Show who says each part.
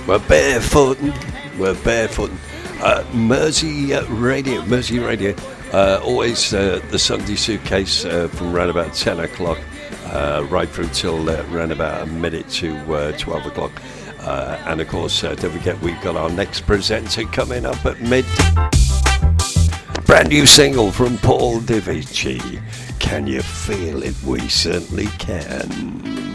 Speaker 1: We're barefooting. Mersey Radio. Always the Sunday Suitcase from around about 10 o'clock, right through till around about a minute to 12 o'clock. And of course, don't forget, we've got our next presenter coming up at mid. Brand new single from Paul Divici. Can you feel it? We certainly can.